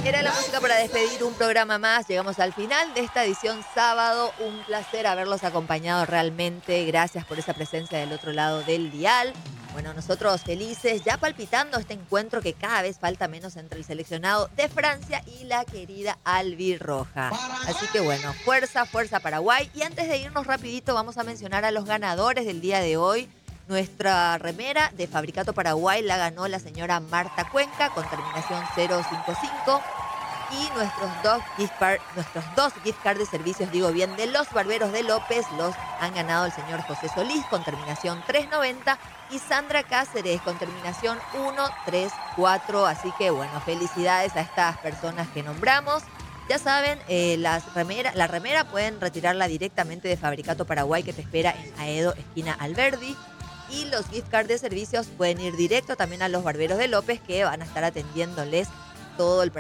Era la música para despedir un programa más. Llegamos al final de esta edición sábado. Un placer haberlos acompañado realmente. Gracias por esa presencia del otro lado del dial. Bueno, nosotros felices, ya palpitando este encuentro que cada vez falta menos entre el seleccionado de Francia y la querida albirroja. Así que bueno, fuerza, fuerza Paraguay. Y antes de irnos rapidito vamos a mencionar a los ganadores del día de hoy. Nuestra remera de Fabricato Paraguay la ganó la señora Marta Cuenca con terminación 055. Y nuestros dos gift cards de servicios, digo bien, de los barberos de López los han ganado el señor José Solís con terminación 390 y Sandra Cáceres con terminación 134. Así que bueno, felicidades a estas personas que nombramos. Ya saben, la remera pueden retirarla directamente de Fabricato Paraguay que te espera en Aedo, esquina Alberdi. Y los gift cards de servicios pueden ir directo también a los barberos de López que van a estar atendiéndoles todo el